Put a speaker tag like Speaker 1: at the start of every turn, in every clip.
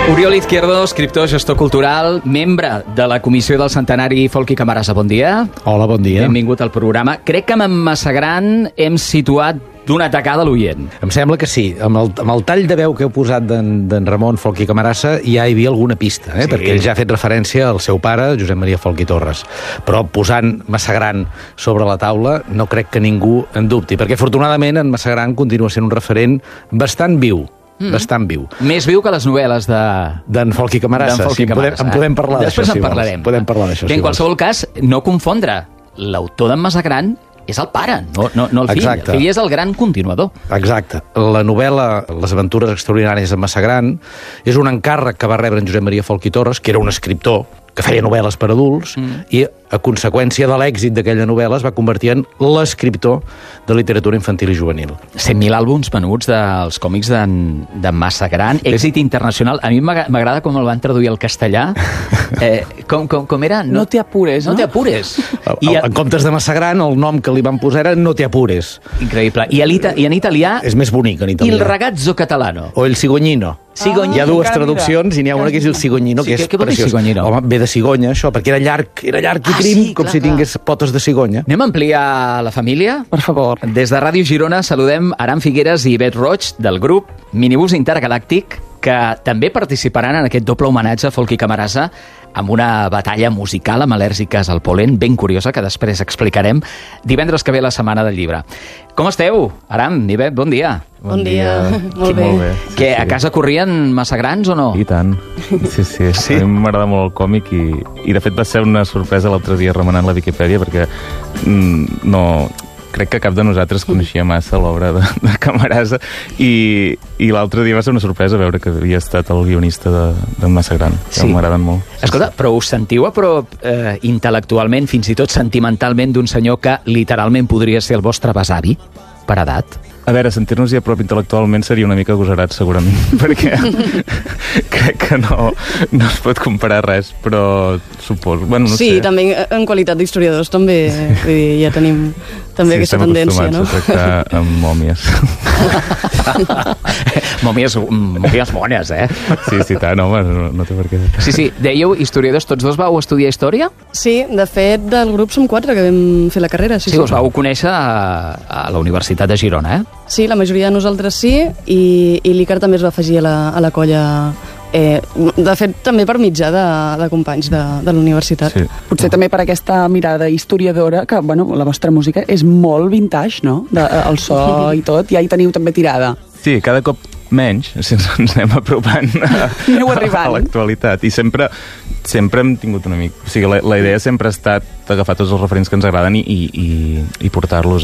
Speaker 1: Oriol Izquierdo, escriptor, gestor cultural, membre de la Comissió del Centenari Folchi Camarasa. Bon dia.
Speaker 2: Hola, bon dia.
Speaker 1: Benvingut al programa. Crec que amb Massagran hem situat d'una tacada l'oient.
Speaker 2: Em sembla que sí. Amb el tall de veu que heu posat d'en Ramon Folchi Camarasa ja hi havia alguna pista,
Speaker 1: Sí.
Speaker 2: perquè ell ja ha fet referència al seu pare, Josep Maria Folchi Torres. Però posant Massagran sobre la taula no crec que ningú en dubti, perquè afortunadament en Massagran continua sent un referent bastant viu. Bastant viu.
Speaker 1: Més viu que les novel·les
Speaker 2: d'en Folchi Camarasa.
Speaker 1: Folchi Camarasa.
Speaker 2: En podem parlar d'això,
Speaker 1: Després
Speaker 2: si
Speaker 1: en
Speaker 2: vols.
Speaker 1: parlarem.
Speaker 2: Podem parlar d'això,
Speaker 1: Bé, en qualsevol cas, no confondre. L'autor d'en Massagran és el pare, no el fill.
Speaker 2: Exacte.
Speaker 1: El fill és el gran continuador.
Speaker 2: Exacte. La novel·la Les aventures extraordinàries de Massagran és un encàrrec que va rebre en Josep Maria Folchi Torres, que era un escriptor que feia novel·les per adults, i a conseqüència de l'èxit d'aquella novel·la es va convertir en l'escriptor de literatura infantil i juvenil.
Speaker 1: 100.000 àlbums venuts dels còmics d'en Massagran, èxit internacional. A mi m'agrada com el van traduir al castellà. Com era?
Speaker 3: No te apures, no?
Speaker 1: No te apures.
Speaker 2: En comptes de Massagran, el nom que li van posar era No te apures.
Speaker 1: Increïble. I en italià,
Speaker 2: És més bonic en italià.
Speaker 1: Il ragazzo catalano.
Speaker 2: O El cigognino.
Speaker 1: Cigognino.
Speaker 2: Hi ha dues
Speaker 3: encara
Speaker 2: traduccions i n'hi ha una que és El cigognino,
Speaker 1: Sí,
Speaker 2: que és
Speaker 1: què vol dir
Speaker 2: preciós.
Speaker 1: cigognino?
Speaker 2: Home, ve de cigonya, això, perquè era llarg i prim,
Speaker 1: sí,
Speaker 2: com
Speaker 1: clar,
Speaker 2: si tingués potes de cigonya.
Speaker 1: Anem a ampliar la família?
Speaker 3: Per favor.
Speaker 1: Des de Ràdio Girona saludem Aram Figueres i Bet Roig del grup Minibús Intergalàctic, que també participaran en aquest doble homenatge a Folchi Camarasa amb una batalla musical amb al·lèrgiques al polen ben curiosa que després explicarem divendres que ve la Setmana del Llibre. Com esteu? Aram i Bet, bon dia.
Speaker 4: Bon dia. Molt bé.
Speaker 5: Molt bé.
Speaker 1: Que a casa corrien Massagrans o no?
Speaker 5: I tant. Sí.
Speaker 1: Sí?
Speaker 5: A mi m'agrada molt el còmic i de fet va ser una sorpresa l'altre dia remenant la Viquipèdia perquè no... Crec que cap de nosaltres coneixia massa l'obra de Camarasa i l'altre dia va ser una sorpresa veure que havia estat el guionista de Massagran, que
Speaker 1: Sí.
Speaker 5: m'agraden molt.
Speaker 1: Escolta, però us sentiu a prop intel·lectualment, fins i tot sentimentalment, d'un senyor que literalment podria ser el vostre besavi, per edat?
Speaker 5: A veure, sentir-nos-hi a prop intel·lectualment seria una mica agosarat, segurament, perquè crec que no es pot comparar res, però suposo... Bueno, no
Speaker 4: Sí,
Speaker 5: sé.
Speaker 4: també en qualitat d'historiadors també, vull dir, ja tenim també aquesta tendència, no?
Speaker 5: Sí, estem acostumats a tractar amb mòmies.
Speaker 1: Mòmies bones, eh?
Speaker 5: Sí, tant, home, no té per què.
Speaker 1: Sí, dèieu, historiadors, tots dos vau estudiar història?
Speaker 4: Sí, de fet, del grup som 4 que vam fer la carrera.
Speaker 1: Sí, us vau conèixer a la Universitat de Girona, eh?
Speaker 4: Sí, la majoria de nosaltres sí, i l'Icar també es va afegir a la colla, de fet, també per mitjà de companys de la universitat.
Speaker 5: Sí.
Speaker 3: Potser també per aquesta mirada historiadora, que, bueno, la vostra música és molt vintage, no? El so i tot, ja hi teniu també tirada.
Speaker 5: Sí, cada cop menys, si ens anem apropant
Speaker 3: Aneu arribant.
Speaker 5: a l'actualitat. I sempre hem tingut una mica... O sigui, la idea sempre ha estat agafar tots els referents que ens agraden i portar-los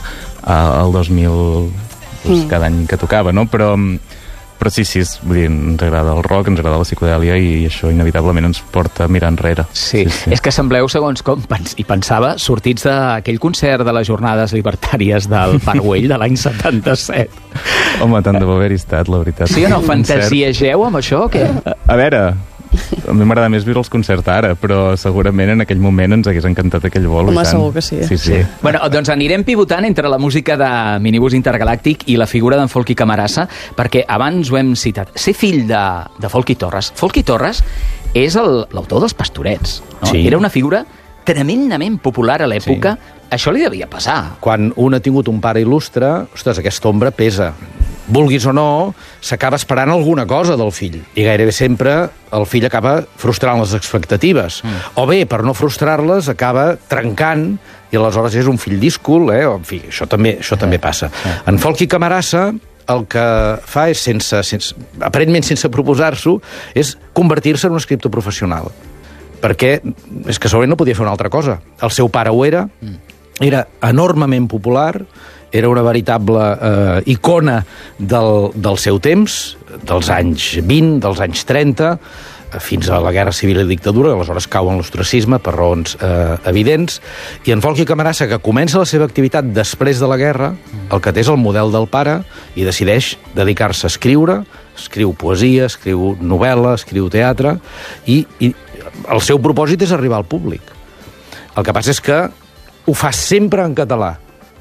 Speaker 5: al 2000 cada any que tocava, no? Però sí, vull dir, ens agrada el rock, ens agrada la psicodèlia i això inevitablement ens porta a mirar enrere.
Speaker 1: Sí. És que sembleu, segons com, i pensava, sortits d'aquell concert de les Jornades Libertàries del Parc Güell de l'any 77.
Speaker 5: Home, tant de bo haver-hi estat, la veritat.
Speaker 1: Sí o no? Fantasiegeu amb això o què?
Speaker 5: A veure, a mi m'agrada més viure els concerts ara, però segurament en aquell moment ens hagués encantat aquell vol.
Speaker 4: Home,
Speaker 5: i tant.
Speaker 4: segur que sí.
Speaker 5: Sí.
Speaker 1: Bueno, doncs anirem pivotant entre la música de Minibús Intergalàctic i la figura d'en Folchi Camarasa, perquè abans ho hem citat. Ser fill de Folchi Torres. Folchi Torres és l'autor dels Pastorets. No?
Speaker 2: Sí.
Speaker 1: Era una figura tremendament popular a l'època. Sí. Això li devia passar.
Speaker 2: Quan un ha tingut un pare il·lustre, ostres, aquesta ombra pesa. Vulguis o no, s'acaba esperant alguna cosa del fill. I gairebé sempre el fill acaba frustrant les expectatives. O bé, per no frustrar-les, acaba trencant i aleshores és un fill díscol, En fi, això també passa. En Folchi Camarasa el que fa és, aparentment sense proposar-s'ho, és convertir-se en un escriptor professional. Perquè és que segurament no podia fer una altra cosa. El seu pare ho era enormement popular, era una veritable icona del seu temps, dels anys 20, dels anys 30, fins a la Guerra Civil i Dictadura, aleshores cau en l'ostracisme per raons evidents, i en Folchi Camarasa, que comença la seva activitat després de la guerra, el que té és el model del pare, i decideix dedicar-se a escriure, escriu poesia, escriu novel·la, escriu teatre, i el seu propòsit és arribar al públic. El que passa és que ho fa sempre en català,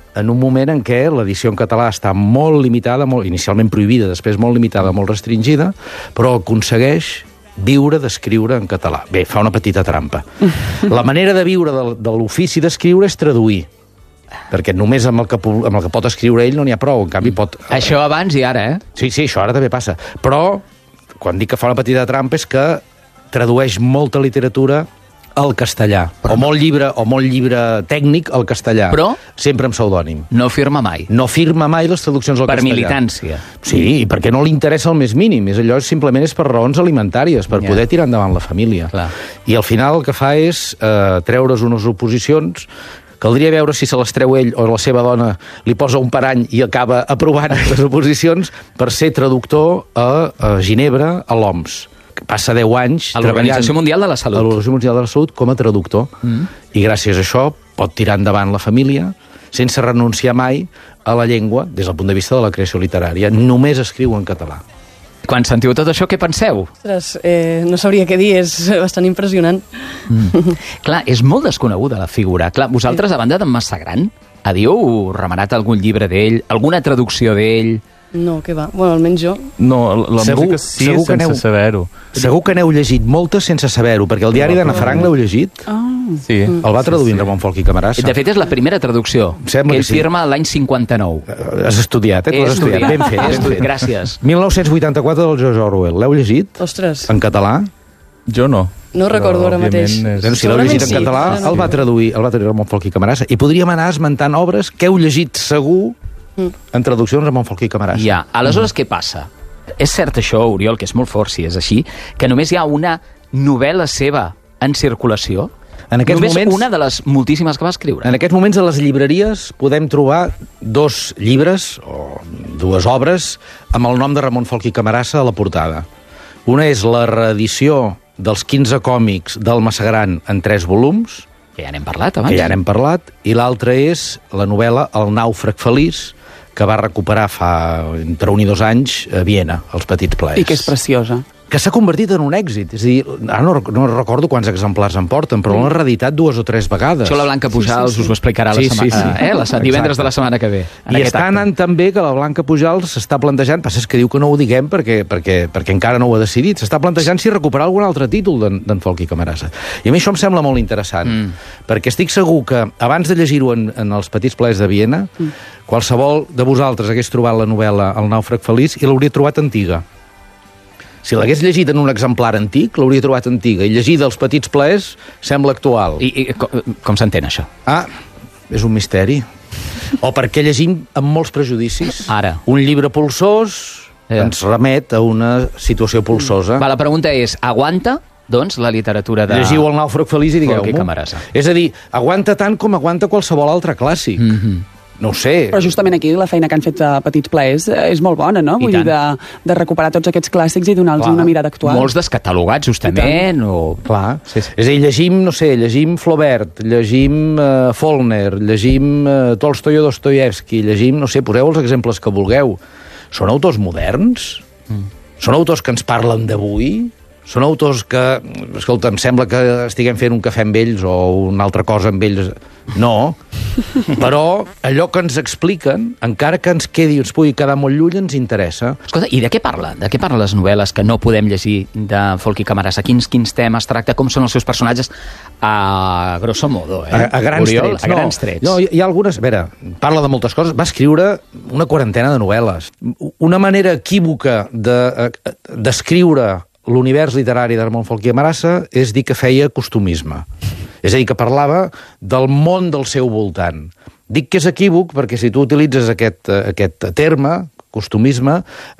Speaker 2: en un moment en què l'edició en català està molt limitada, inicialment prohibida, després molt limitada, molt restringida, però aconsegueix viure d'escriure en català. Bé, fa una petita trampa. La manera de viure de l'ofici d'escriure és traduir, perquè només amb el que pot escriure ell no n'hi ha prou, en canvi pot...
Speaker 1: Això abans i ara,
Speaker 2: Sí, això ara també passa. Però, quan dic que fa una petita trampa, és que tradueix molta literatura al castellà, o molt llibre tècnic al castellà,
Speaker 1: però
Speaker 2: sempre amb pseudònim.
Speaker 1: No firma mai.
Speaker 2: No firma mai les traduccions al castellà.
Speaker 1: Per militància.
Speaker 2: Sí, i perquè no li interessa el més mínim. Simplement és per raons alimentàries, per poder tirar endavant la família.
Speaker 1: Clar.
Speaker 2: I al final el que fa és treure's unes oposicions. Caldria veure si se les treu ell o la seva dona li posa un parany i acaba aprovant les oposicions per ser traductor a Ginebra, a l'OMS. Passa 10 anys
Speaker 1: a l'Organització Mundial de la Salut.
Speaker 2: A l'Organització Mundial de la Salut com a traductor. I gràcies a això pot tirar endavant la família sense renunciar mai a la llengua des del punt de vista de la creació literària. Només escriu en català.
Speaker 1: Quan sentiu tot això, què penseu?
Speaker 4: Ostres, no sabria què dir, és bastant impressionant.
Speaker 1: Clar, és molt desconeguda la figura. Clar, vosaltres, a banda d'en Massagran, havíeu remenat algun llibre d'ell, alguna traducció d'ell?
Speaker 4: No, què va? Bueno, almenys jo.
Speaker 5: No, la música sí, sense saber-ho.
Speaker 2: Segur que n'heu llegit moltes sense saber-ho, perquè el diari d'Anna Frank l'heu llegit?
Speaker 5: Sí.
Speaker 2: El va traduir Ramon Folch i Camarasa.
Speaker 1: De fet, és la primera traducció,
Speaker 2: Sembla
Speaker 1: que ell
Speaker 2: que sí.
Speaker 1: firma l'any 59.
Speaker 2: Has estudiat, tu has estudiat. Ben fet.
Speaker 1: Gràcies.
Speaker 2: 1984 del George Orwell. L'heu llegit?
Speaker 4: Ostres.
Speaker 2: En català?
Speaker 5: Jo no.
Speaker 4: No recordo ara mateix.
Speaker 2: Si l'heu llegit en català, el va traduir Ramon Folch i Camarasa. I podríem anar esmentant obres que heu llegit segur en traduccions Ramon Folch i Camarasa.
Speaker 1: Ja, aleshores què passa? És cert això, Oriol, que és molt fort si és així, que només hi ha una novel·la seva en circulació?
Speaker 2: En aquests
Speaker 1: només
Speaker 2: moments,
Speaker 1: una de les moltíssimes que va escriure.
Speaker 2: En aquests moments a les llibreries podem trobar 2 llibres o 2 obres amb el nom de Ramon Folch i Camarasa a la portada. Una és la reedició dels 15 còmics del Massagran en 3 volums,
Speaker 1: que ja n'hem parlat abans.
Speaker 2: I l'altra és la novel·la El nàufrag feliç, que va recuperar fa entre 1 i 2 anys a Viena, als Petits Plaers.
Speaker 3: I que és preciosa.
Speaker 2: Que s'ha convertit en un èxit. És a dir, ara no recordo quants exemplars en porten, però l'han reeditat 2 o 3 vegades.
Speaker 1: Això la Blanca Pujals us ho explicarà la setmana, divendres de la setmana que ve.
Speaker 2: I està anant també que la Blanca Pujals s'està plantejant, passa que diu que no ho diguem perquè encara no ho ha decidit, s'està plantejant si recuperar algun altre títol d'en Folch i Camarasa. I a mi això em sembla molt interessant, perquè estic segur que abans de llegir-ho en els Petits Plaers de Viena, qualsevol de vosaltres hagués trobat la novel·la El nàufrag feliç i l'hauria trobat antiga. Si l'hagués llegit en un exemplar antic, l'hauria trobat antiga. I llegida als Petits Plaers sembla actual.
Speaker 1: I com s'entén, això?
Speaker 2: És un misteri. O perquè llegim amb molts prejudicis.
Speaker 1: Ara.
Speaker 2: Un llibre polsós ens remet a una situació polsosa.
Speaker 1: La pregunta és, aguanta, doncs, la literatura de...
Speaker 2: Llegiu El nàufrag feliç i digueu-m'ho. És a dir, aguanta tant com aguanta qualsevol altre clàssic. No ho sé.
Speaker 3: Però justament aquí la feina que han fet a Petits Plaers és molt bona, no? Vull dir, de recuperar tots aquests clàssics i donar-los una mirada actual.
Speaker 1: Molts descatalogats, justament, o...
Speaker 2: Clar. És a dir, llegim Flaubert, llegim Faulkner, llegim Tolstoi o Dostoievski, llegim, poseu els exemples que vulgueu. Són autors moderns? Són autors que ens parlen d'avui? Són autors que, escolta, em sembla que estiguem fent un cafè amb ells o una altra cosa amb ells. No, però allò que ens expliquen, encara que ens quedi i ens pugui quedar molt lluny, ens interessa.
Speaker 1: Escolta, i de què parla? De què parlen les novel·les que no podem llegir de Folch i Camarasa? Quins temes tracta? Com són els seus personatges? A grosso modo,
Speaker 2: A grans
Speaker 1: Oriol,
Speaker 2: trets.
Speaker 1: A grans trets.
Speaker 2: No, hi ha algunes... A veure, parla de moltes coses. Va escriure una quarantena de novel·les. Una manera equívoca d'escriure l'univers literari de Ramon Folch i Camarasa és dir que feia costumisme. És a dir, que parlava del món del seu voltant. Dic que és equívoc perquè si tu utilitzes aquest terme, costumisme,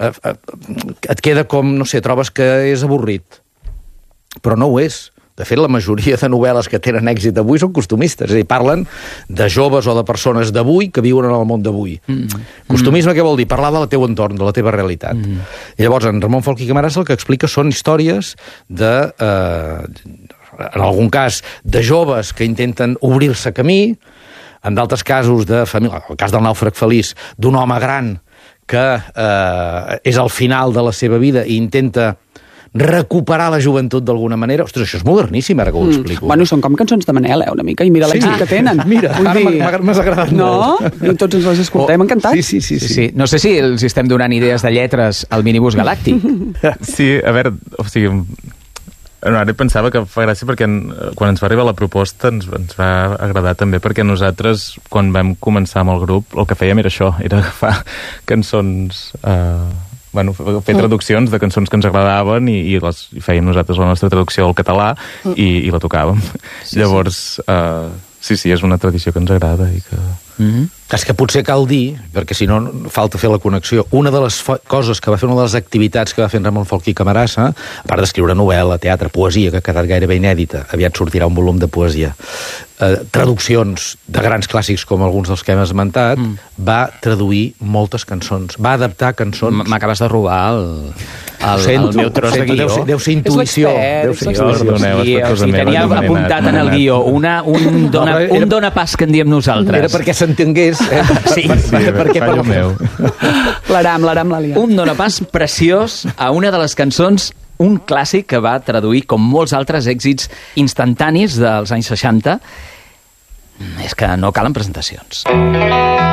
Speaker 2: et queda com, trobes que és avorrit. Però no ho és. De fet, la majoria de novel·les que tenen èxit avui són costumistes, és a dir, parlen de joves o de persones d'avui que viuen en el món d'avui. Costumisme què vol dir? Parlar del teu entorn, de la teva realitat. I llavors, en Ramon Folch i Camarasa el que explica són històries de, en algun cas, de joves que intenten obrir-se camí, en d'altres casos de família, el cas del nàufrag feliç, d'un home gran que és al final de la seva vida i intenta recuperar la joventut d'alguna manera. Ostres, això és moderníssim, ara que ho explico.
Speaker 3: Bueno, són com cançons de Manel, una mica, i mira l'èxit que tenen.
Speaker 2: Mira,
Speaker 3: Vull
Speaker 2: ara
Speaker 3: dir,
Speaker 2: m'has agradat
Speaker 3: no?
Speaker 2: molt.
Speaker 3: I tots ens les escoltem, encantats.
Speaker 1: Sí. No sé si els estem donant idees de lletres al minibús galàctic.
Speaker 5: Sí, a veure, o sigui, ara pensava que fa gràcia perquè quan ens va arribar la proposta ens va agradar també, perquè nosaltres, quan vam començar amb el grup, el que fèiem era això, era agafar cançons... fer traduccions de cançons que ens agradaven i fèiem nosaltres la nostra traducció al català i la tocàvem. Llavors, sí, és una tradició que ens agrada i que...
Speaker 2: És que potser cal dir, perquè si no falta fer la connexió, una de les coses que va fer, una de les activitats que va fer en Ramon Folch i Camarasa, a part d'escriure novel·la, teatre, poesia, que ha quedat gairebé inèdita, aviat sortirà un volum de poesia, traduccions de grans clàssics com alguns dels que hem esmentat, va traduir moltes cançons, va adaptar cançons...
Speaker 1: M'acabes de robar el meu tros de guió.
Speaker 2: Deu ser intuïció.
Speaker 1: Tenia apuntat en el guió un dona pas que en diem nosaltres.
Speaker 2: Era perquè s'entengués.
Speaker 1: Sí,
Speaker 5: fallo meu.
Speaker 3: L'aram l'ha liat.
Speaker 1: Un dona pas preciós a una de les cançons, un clàssic que va traduir, com molts altres èxits instantanis dels anys 60. És que no calen presentacions.